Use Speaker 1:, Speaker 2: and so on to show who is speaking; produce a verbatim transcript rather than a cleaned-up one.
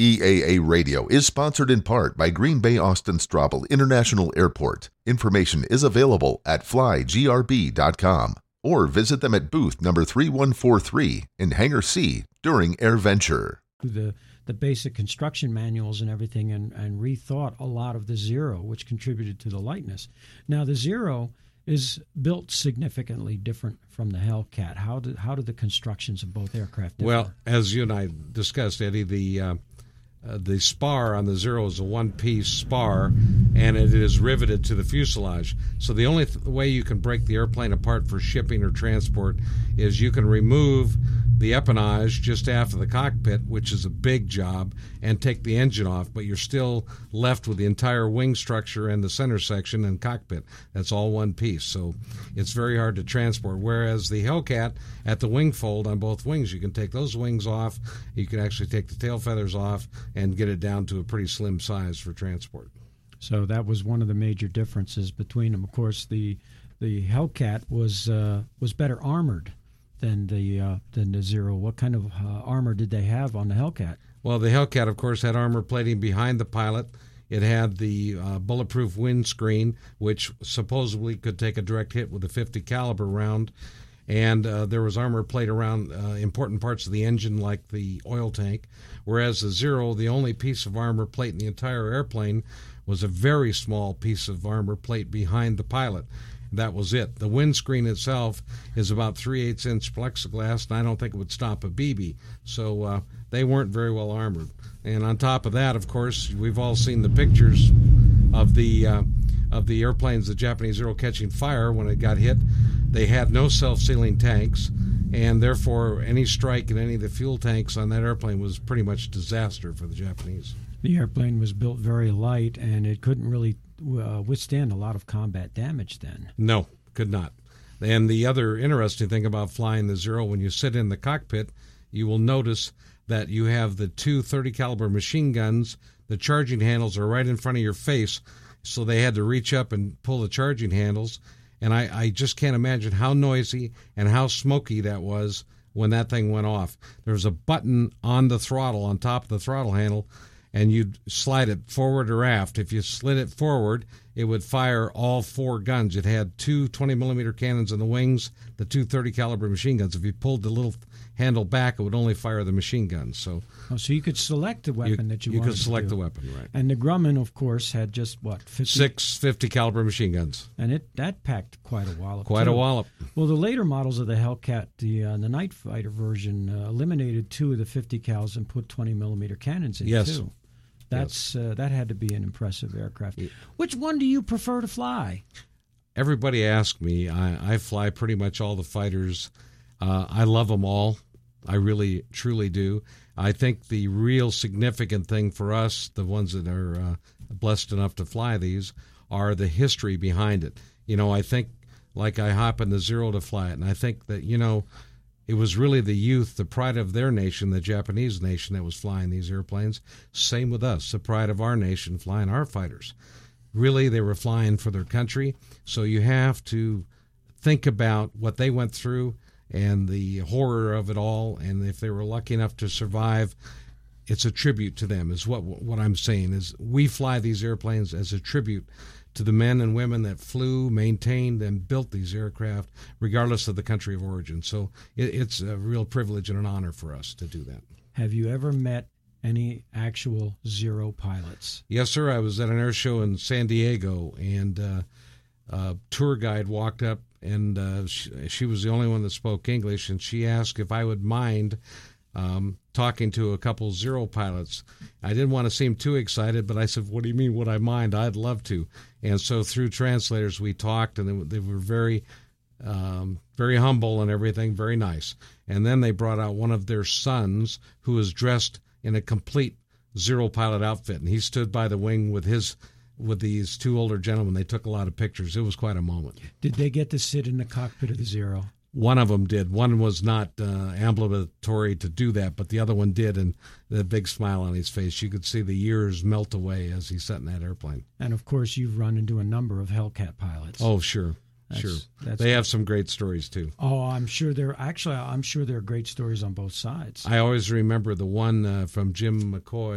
Speaker 1: E A A Radio is sponsored in part by Green Bay Austin Straubel International Airport. Information is available at fly g r b dot com or visit them at booth number three one four three in Hangar C during AirVenture.
Speaker 2: The the basic construction manuals and everything and, and rethought a lot of the Zero, which contributed to the lightness. Now, the Zero is built significantly different from the Hellcat. How did how did the constructions of both aircraft differ?
Speaker 3: Well, as you and I discussed, Eddie, the uh, uh, the spar on the Zero is a one-piece spar, and it is riveted to the fuselage. So the only th- way you can break the airplane apart for shipping or transport is you can remove the empennage just after the cockpit, which is a big job, and take the engine off, but you're still left with the entire wing structure and the center section and cockpit. That's all one piece, so it's very hard to transport. Whereas the Hellcat, at the wing fold on both wings, you can take those wings off, you can actually take the tail feathers off and get it down to a pretty slim size for transport.
Speaker 2: So that was one of the major differences between them. Of course, the the Hellcat was uh, was better armored than the uh, than the Zero. What kind of uh, armor did they have on the Hellcat?
Speaker 3: Well, the Hellcat, of course, had armor plating behind the pilot. It had the uh, bulletproof windscreen, which supposedly could take a direct hit with a fifty caliber round. And uh, there was armor plate around uh, important parts of the engine, like the oil tank. Whereas the Zero, the only piece of armor plate in the entire airplane was a very small piece of armor plate behind the pilot. That was it. The windscreen itself is about three eighths inch plexiglass, and I don't think it would stop a B B. So uh, they weren't very well armored. And on top of that, of course, we've all seen the pictures of the uh, of the airplanes, the Japanese Zero, catching fire when it got hit. They had no self-sealing tanks, and therefore any strike in any of the fuel tanks on that airplane was pretty much disaster for the Japanese.
Speaker 2: The airplane was built very light, and it couldn't really uh, withstand a lot of combat damage then.
Speaker 3: No, could not. And the other interesting thing about flying the Zero, when you sit in the cockpit, you will notice that you have the two thirty caliber machine guns. The charging handles are right in front of your face, so they had to reach up and pull the charging handles. And I, I just can't imagine how noisy and how smoky that was when that thing went off. There was a button on the throttle, on top of the throttle handle, and you'd slide it forward or aft. If you slid it forward, it would fire all four guns. It had two twenty millimeter cannons in the wings, the two thirty caliber machine guns. If you pulled the little handle back, it would only fire the machine guns. So,
Speaker 2: oh, so you could select the weapon
Speaker 3: you,
Speaker 2: that you,
Speaker 3: you
Speaker 2: wanted
Speaker 3: could select
Speaker 2: to do.
Speaker 3: the weapon, right?
Speaker 2: And the Grumman, of course, had just what fifty
Speaker 3: six fifty caliber machine guns,
Speaker 2: and it that packed quite a wallop.
Speaker 3: Quite
Speaker 2: too.
Speaker 3: a wallop.
Speaker 2: Well, the later models of the Hellcat, the uh, the Night Fighter version, uh, eliminated two of the fifty cals and put twenty millimeter cannons in
Speaker 3: yes.
Speaker 2: too. That's uh, that had to be an impressive aircraft. Which one do you prefer to fly?
Speaker 3: Everybody asks me. I, I fly pretty much all the fighters. Uh, I love them all. I really, truly do. I think the real significant thing for us, the ones that are uh, blessed enough to fly these, are the history behind it. You know, I think, like I hop in the Zero to fly it, and I think that, you know, it was really the youth, the pride of their nation, the Japanese nation, that was flying these airplanes. Same with us, the pride of our nation flying our fighters. Really, they were flying for their country, so you have to think about what they went through and the horror of it all, and if they were lucky enough to survive, it's a tribute to them, is what what I'm saying, is we fly these airplanes as a tribute to the men and women that flew, maintained, and built these aircraft, regardless of the country of origin. So it, it's a real privilege and an honor for us to do that.
Speaker 2: Have you ever met any actual Zero pilots?
Speaker 3: Yes, sir. I was at an air show in San Diego, and uh, a tour guide walked up, and uh, she, she was the only one that spoke English, and she asked if I would mind um, talking to a couple Zero pilots. I didn't want to seem too excited, but I said, what do you mean, would I mind? I'd love to. And so through translators, we talked, and they, they were very, um, very humble and everything, very nice. And then they brought out one of their sons who was dressed in a complete Zero pilot outfit, and he stood by the wing with his with these two older gentlemen. They took a lot of pictures. It was quite a moment.
Speaker 2: Did they get to sit in the cockpit of the Zero?
Speaker 3: One of them did. One was not uh, ambulatory to do that, but the other one did, and the big smile on his face. You could see the years melt away as he sat in that airplane.
Speaker 2: And, of course, you've run into a number of Hellcat pilots.
Speaker 3: Oh, sure. That's, sure. That's they have some great stories, too.
Speaker 2: Oh, I'm sure there actually, I'm sure there are great stories on both sides.
Speaker 3: I always remember the one uh, from Jim McCoy.